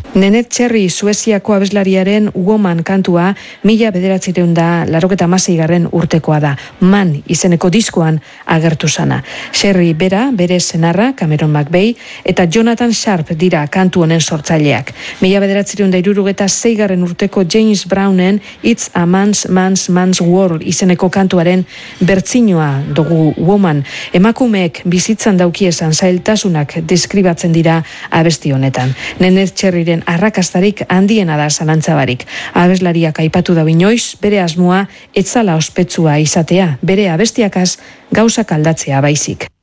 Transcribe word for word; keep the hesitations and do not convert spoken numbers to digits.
Nenet Cherry Sueziako abeslariaren Woman kantua mila bederatzireun da larogeta hamaseigarren urtekoa da. Man izeneko diskoan agertu sana. Cherry bera, bere senarra, Cameron McVeigh, eta Jonathan Sharp dira kantu honen sortzaileak. Mila bederatzireun da hirurogeta seigarren urteko James Brownen It's a Man's Man's Man's World izeneko kantuaren bertsinoa dugu Woman. Emakumeek bizitzan daukiesan zailtasunak deskribatzen dira abesti honetan. Nenet Cherryren arrakastarik handiena da zalantzabarik. Abeslariak aipatu da inoiz, bere asmoa etzala ospetsua izatea, bere abestiakaz gauzak aldatzea baizik.